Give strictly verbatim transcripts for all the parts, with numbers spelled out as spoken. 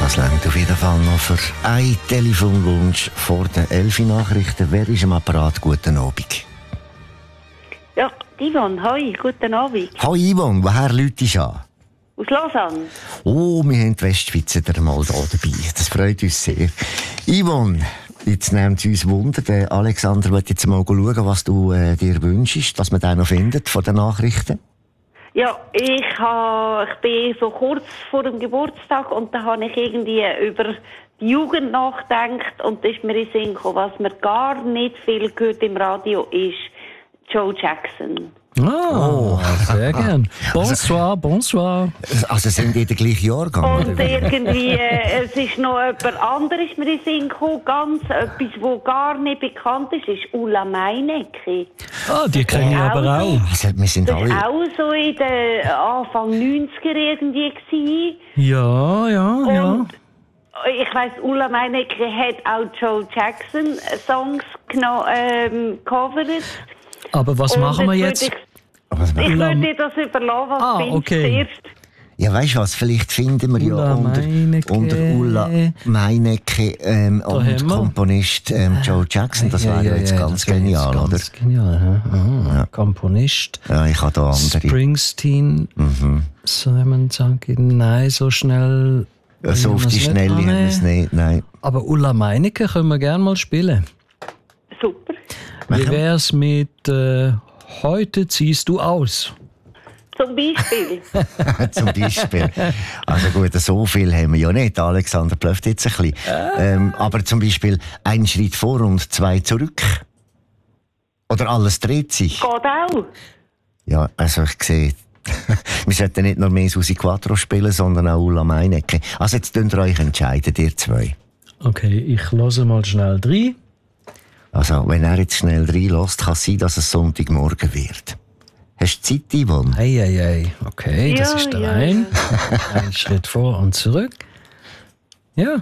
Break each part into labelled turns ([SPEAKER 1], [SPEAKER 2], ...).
[SPEAKER 1] Das reicht auf jeden Fall noch für einen Telefonwunsch vor den elf Nachrichten. Wer ist am Apparat? Guten Abend.
[SPEAKER 2] Ja, Yvonne, hoi, guten Abend.
[SPEAKER 1] Hoi Yvonne, woher läutest du an?
[SPEAKER 2] Aus Lausanne.
[SPEAKER 1] Oh, wir haben die Westschweizer wieder mal da dabei. Das freut uns sehr. Yvonne, jetzt nimmt es uns Wunder. Der Alexander wird jetzt mal schauen, was du äh, dir wünschst, dass man den noch findet von den Nachrichten.
[SPEAKER 2] Ja, ich, ha, ich bin so kurz vor dem Geburtstag und da habe ich irgendwie über die Jugend nachgedacht und da ist mir in den Sinn gekommen, was mir gar nicht viel gehört im Radio ist Joe Jackson.
[SPEAKER 3] Ah, oh, sehr gern. Bonsoir, bonsoir.
[SPEAKER 1] Also sind die der gleichen Jahrgang?
[SPEAKER 2] Und irgendwie, äh, es ist noch jemand anderes mir in den Sinn gekommen, ganz etwas, was gar nicht bekannt ist, ist Ulla Meinecke.
[SPEAKER 3] Ah, die kenne ich aber auch.
[SPEAKER 1] Also, wir sind
[SPEAKER 2] Das
[SPEAKER 1] alle...
[SPEAKER 2] war auch so in den Anfang neunziger irgendwie gewesen.
[SPEAKER 3] Ja, ja, ja.
[SPEAKER 2] Und ich weiss, Ulla Meinecke hat auch Joe Jackson Songs geno- ähm, gecovert.
[SPEAKER 3] Aber was
[SPEAKER 2] Und
[SPEAKER 3] machen wir
[SPEAKER 2] jetzt
[SPEAKER 3] jetzt?
[SPEAKER 2] würde Ich, ich würde dir das überlassen, was
[SPEAKER 3] Ah,
[SPEAKER 2] findest
[SPEAKER 3] okay.
[SPEAKER 2] du zuerst?
[SPEAKER 1] Ja, weißt du was? Vielleicht finden wir
[SPEAKER 3] Ulla
[SPEAKER 1] ja unter,
[SPEAKER 3] Meinecke.
[SPEAKER 1] unter Ulla Meinecke ähm, und
[SPEAKER 3] haben wir.
[SPEAKER 1] Komponist ähm, Joe Jackson. Das wäre ja, jetzt ganz
[SPEAKER 3] das wär
[SPEAKER 1] genial,
[SPEAKER 3] jetzt
[SPEAKER 1] oder?
[SPEAKER 3] Ganz genial, ja. Ah,
[SPEAKER 1] Ja.
[SPEAKER 3] Komponist.
[SPEAKER 1] Ja, ich habe da andere.
[SPEAKER 3] Springsteen.
[SPEAKER 1] Mhm.
[SPEAKER 3] Simon Zanki. Nein, so schnell.
[SPEAKER 1] So auf die Schnelle haben wir es nicht, nein.
[SPEAKER 3] Aber Ulla Meinecke können wir gerne mal spielen.
[SPEAKER 2] Super.
[SPEAKER 3] Wie wär's mit äh, Heute ziehst du aus?
[SPEAKER 2] Zum Beispiel.
[SPEAKER 1] Zum Beispiel. Also gut, so viel haben wir ja nicht. Alexander blöfft jetzt ein bisschen. Ähm, aber zum Beispiel einen Schritt vor und zwei zurück. Oder alles dreht sich.
[SPEAKER 2] Geht auch.
[SPEAKER 1] Ja, also ich sehe, wir sollten nicht nur mehr Susi Quattro spielen, sondern auch Ulla Meinecke. Also jetzt könnt ihr euch entscheiden, ihr zwei.
[SPEAKER 3] Okay, ich höre mal schnell rein.
[SPEAKER 1] Also, wenn er jetzt schnell reinlässt, kann es sein, dass es Sonntagmorgen wird. Hast du Zeit, Yvonne?
[SPEAKER 3] Ei, ei, ei. Okay, das
[SPEAKER 2] Ja,
[SPEAKER 3] ist der
[SPEAKER 2] ja,
[SPEAKER 3] ein. Ein Schritt vor und zurück. Ja.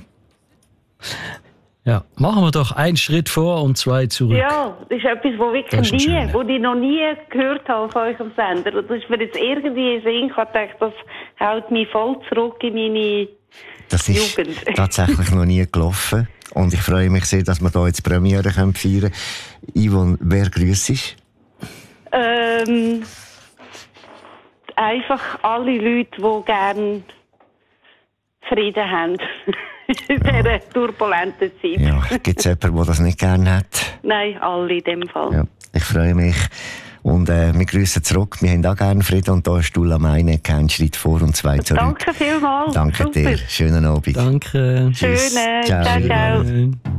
[SPEAKER 3] Ja, machen wir doch einen Schritt vor und zwei zurück.
[SPEAKER 2] Ja, das ist etwas, was
[SPEAKER 3] Das ist ein
[SPEAKER 2] wirklich nie,
[SPEAKER 3] schöner.
[SPEAKER 2] was ich noch nie gehört habe von euch am Sender. Und das ist mir jetzt irgendwie in den Sinn gekommen, ich dachte, das haut mich voll zurück in meine
[SPEAKER 1] Das ist
[SPEAKER 2] Jugend.
[SPEAKER 1] tatsächlich noch nie gelaufen. Und ich freue mich sehr, dass wir hier jetzt Premiere feiern können. Yvonne, wer grüssest?
[SPEAKER 2] Ähm, einfach alle Leute, die gerne Frieden haben. In dieser turbulenten Zeit.
[SPEAKER 1] Ja, gibt es jemanden, der das nicht gerne hat?
[SPEAKER 2] Nein, alle in dem Fall.
[SPEAKER 1] Ja, ich freue mich. Und äh, wir grüßen zurück. Wir haben auch gerne Frieden. Und da ist Ulla Meinecke, einen Schritt vor und zwei zurück.
[SPEAKER 2] Danke vielmals.
[SPEAKER 1] Danke
[SPEAKER 2] Super.
[SPEAKER 1] dir. Schönen Abend.
[SPEAKER 3] Danke.
[SPEAKER 2] Schöne.
[SPEAKER 1] Ciao.
[SPEAKER 2] Ciao, ciao.
[SPEAKER 3] Ciao.